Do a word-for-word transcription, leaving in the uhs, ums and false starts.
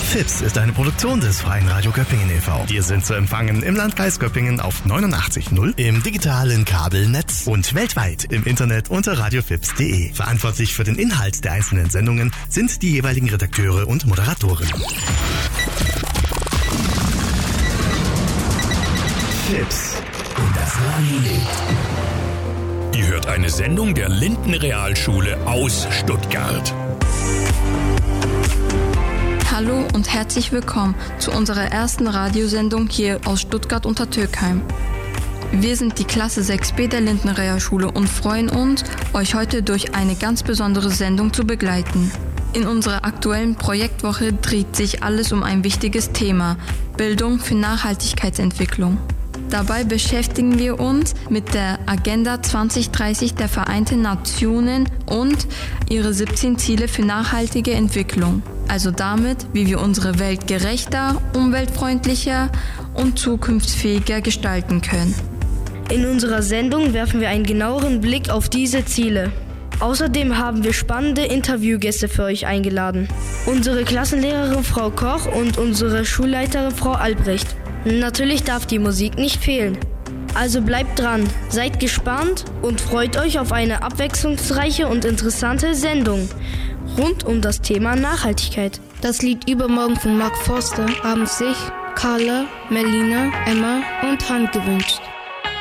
Fips ist eine Produktion des Freien Radio Göppingen e V Wir sind zu empfangen im Landkreis Göppingen auf neunundachtzig Komma null, im digitalen Kabelnetz und weltweit im Internet unter radiofips punkt de. Verantwortlich für den Inhalt der einzelnen Sendungen sind die jeweiligen Redakteure und Moderatoren. Fips und das Radio lebt. Ihr hört eine Sendung der Linden Realschule aus Stuttgart. Hallo und herzlich willkommen zu unserer ersten Radiosendung hier aus Stuttgart-Untertürkheim. Wir sind die Klasse sechs b der Linden Realschule und freuen uns, euch heute durch eine ganz besondere Sendung zu begleiten. In unserer aktuellen Projektwoche dreht sich alles um ein wichtiges Thema: Bildung für Nachhaltigkeitsentwicklung. Dabei beschäftigen wir uns mit der Agenda zwanzig dreißig der Vereinten Nationen und ihre siebzehn Ziele für nachhaltige Entwicklung. Also damit, wie wir unsere Welt gerechter, umweltfreundlicher und zukunftsfähiger gestalten können. In unserer Sendung werfen wir einen genaueren Blick auf diese Ziele. Außerdem haben wir spannende Interviewgäste für euch eingeladen. Unsere Klassenlehrerin Frau Koch und unsere Schulleiterin Frau Albrecht. Natürlich darf die Musik nicht fehlen. Also bleibt dran, seid gespannt und freut euch auf eine abwechslungsreiche und interessante Sendung rund um das Thema Nachhaltigkeit. Das Lied Übermorgen von Mark Forster haben sich Carla, Melina, Emma und Han gewünscht.